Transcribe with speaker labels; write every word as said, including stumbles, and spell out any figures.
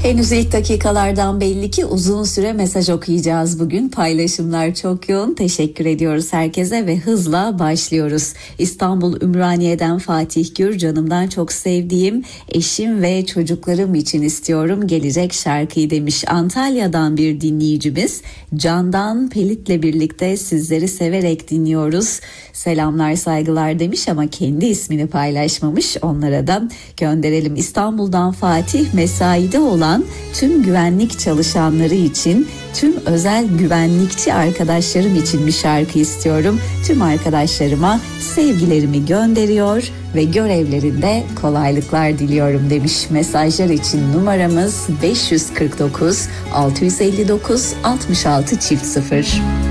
Speaker 1: Henüz ilk dakikalardan belli ki uzun süre mesaj okuyacağız bugün. Paylaşımlar çok yoğun. Teşekkür ediyoruz herkese ve hızla başlıyoruz. İstanbul Ümraniye'den Fatih Gür, canımdan çok sevdiğim eşim ve çocuklarım için istiyorum gelecek şarkıyı demiş. Antalya'dan bir dinleyicimiz Candan Pelit'le birlikte sizleri severek dinliyoruz. Selamlar saygılar demiş ama kendi ismini paylaşmamış. Onlara da gönderelim. İstanbul'dan Fatih, mesaide olan tüm güvenlik çalışanları için, tüm özel güvenlikçi arkadaşlarım için bir şarkı istiyorum. Tüm arkadaşlarıma sevgilerimi gönderiyor ve görevlerinde kolaylıklar diliyorum demiş. Mesajlar için numaramız beş yüz kırk dokuz altı yüz elli dokuz altmış altı çift sıfır.